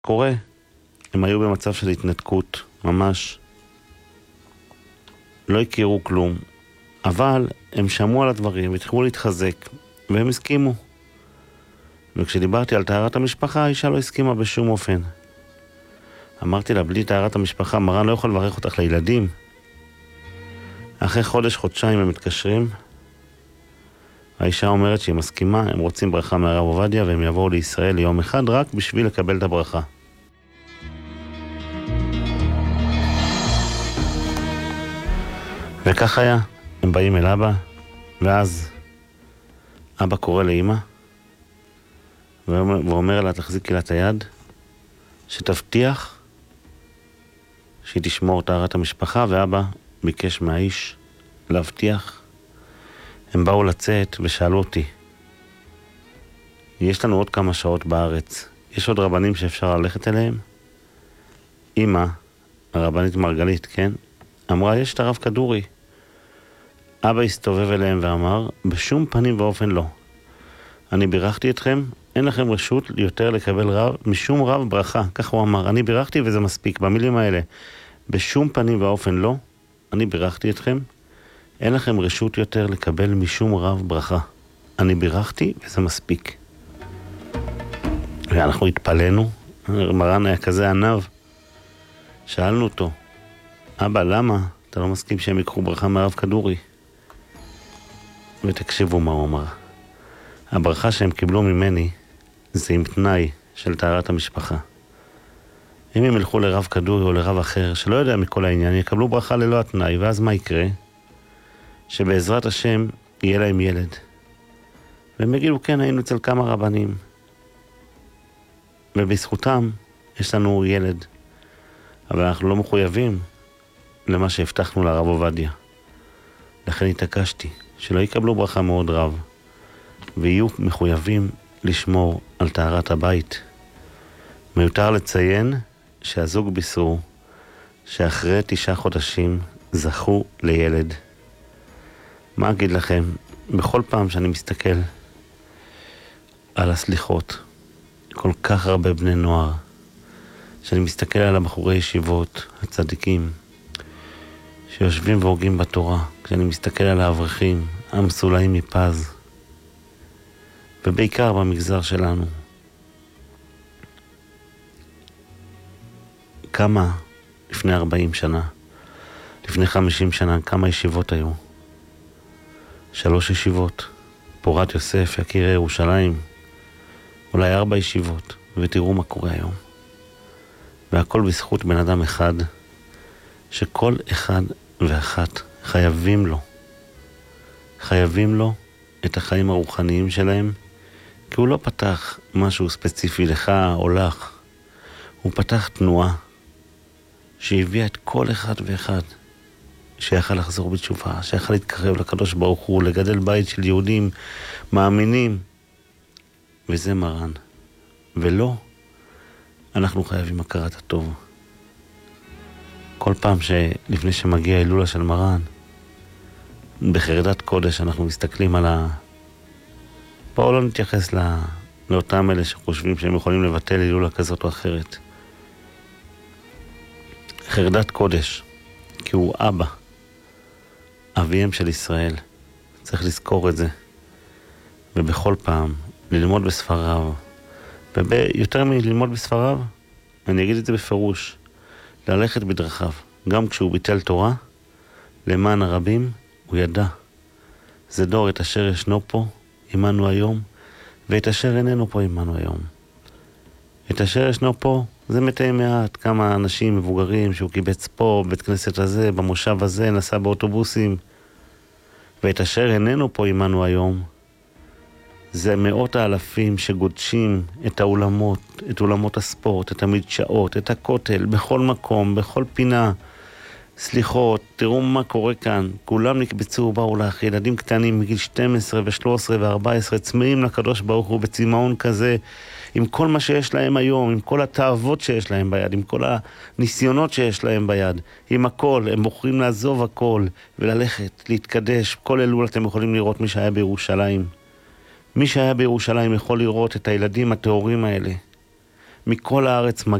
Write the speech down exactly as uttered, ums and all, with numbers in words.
קורה, הם היו במצב של התנתקות, ממש. לא הכירו כלום, אבל הם שמעו על הדברים והתחילו להתחזק, והם הסכימו. וכשדיברתי על טהרת המשפחה, האישה לא הסכימה בשום אופן. אמרתי לה, בלי טהרת המשפחה, מרן לא יכול לברך אותך לילדים. אחרי חודש, חודשיים הם מתקשרים, האישה אומרת שהיא מסכימה, הם רוצים ברכה מהרב עובדיה, והם יבואו לישראל ליום אחד רק בשביל לקבל את הברכה. וכך היה, הם באים אל אבא, ואז אבא קורא לאמא, ואומר לה, תחזיקי לה את היד, שתבטיח שהיא תשמור טהרת המשפחה, ואבא ביקש מהאיש להבטיח. הם באו לצאת ושאלו אותי, יש לנו עוד כמה שעות בארץ, יש עוד רבנים שאפשר ללכת אליהם? אמא, הרבנית מרגלית, כן? אמרה, יש את הרב כדורי. אבא הסתובב אליהם ואמר, בשום פנים ואופן לא. אני בירכתי אתכם, אין לכם רשות יותר לקבל רב, משום רב ברכה. כך הוא אמר, אני בירכתי וזה מספיק. במילים האלה, בשום פנים ואופן לא, אני בירכתי אתכם, אין לכם רשות יותר לקבל משום רב ברכה. אני בירכתי וזה מספיק. ואנחנו התפלנו, מרן היה כזה ענב. שאלנו אותו, אבא, למה אתה לא מסכים שהם יקחו ברכה מהרב כדורי? ותקשיבו מה הוא אמר. הברכה שהם קיבלו ממני זה עם תנאי של טהרת המשפחה. אם הם ילכו לרב כדורי או לרב אחר שלא יודע מכל העניין, יקבלו ברכה ללא התנאי, ואז מה יקרה? שבעזרת השם יהיה להם ילד. והם יגידו, כן, היינו אצל כמה רבנים. ובזכותם יש לנו ילד. אבל אנחנו לא מחויבים למה שהבטחנו לרב עובדיה. לכן התעקשתי שלא יקבלו ברכה מאוד רב, ויהיו מחויבים לשמור על טהרת הבית. מיותר לציין שהזוג בישרו שאחרי תשעה חודשים זכו לילד. מה אגיד לכם? בכל פעם שאני מסתכל על הסליחות, כל כך הרבה בני נוער, שאני מסתכל על הבחורי ישיבות, הצדיקים, שיושבים והוגים בתורה, כשאני מסתכל על האברכים, המסולאים מפז, ובעיקר במגזר שלנו, כמה לפני ארבעים שנה, לפני חמישים שנה, כמה ישיבות היו? שלוש ישיבות, פורת יוסף, יקיר ירושלים, אולי ארבע ישיבות, ותראו מה קורה היום. והכל בזכות בן אדם אחד, שכל אחד ואחת חייבים לו, חייבים לו את החיים הרוחניים שלהם, כי הוא לא פתח משהו ספציפי לך או לך, הוא פתח תנועה שהביאה את כל אחד ואחד שיכל לחזור בתשובה, שיכל להתקרב לקדוש ברוך הוא, לגדל בית של יהודים מאמינים, וזה מרן. ולא, אנחנו חייבים הכרת הטוב. כל פעם שלפני שמגיע הילולה של מרן, בחרדת קודש אנחנו מסתכלים על ה... בואו לא נתייחס לא... לאותם אלה שחושבים שהם יכולים לבטל הילולה כזאת או אחרת. חרדת קודש, כי הוא אבא, אביהם של ישראל. צריך לזכור את זה. ובכל פעם, ללמוד בספריו, ויותר מללמוד בספריו, אני אגיד את זה בפירוש, ללכת בדרכיו. גם כשהוא ביטל תורה, למען הרבים, הוא ידע. זה דור את אשר ישנו פה, עמנו היום, ואת אשר איננו פה עמנו היום. את אשר ישנו פה, זה מתי מעט, כמה אנשים מבוגרים שהוא קיבץ פה, בבית כנסת הזה, במושב הזה, נסע באוטובוסים. ואת אשר איננו פה עמנו היום, זה מאות האלפים שגודשים את האולמות, את אולמות הספורט, את המדשאות, את הכותל, בכל מקום, בכל פינה. סליחות, תראו מה קורה כאן. כולם נקבצו, באו לך, ילדים קטנים מגיל שתים עשרה ו-שלוש עשרה ו-ארבע עשרה, צמאים לקדוש ברוך הוא בצמאון כזה, עם כל מה שיש להם היום, עם כל התאוות שיש להם ביד, עם כל הניסיונות שיש להם ביד, עם הכל, הם בוחרים לעזוב הכל וללכת, להתקדש. כל אלול אתם יכולים לראות מי שהיה בירושלים. מי שהיה בירושלים יכול לראות את הילדים הטהורים האלה, מכל הארץ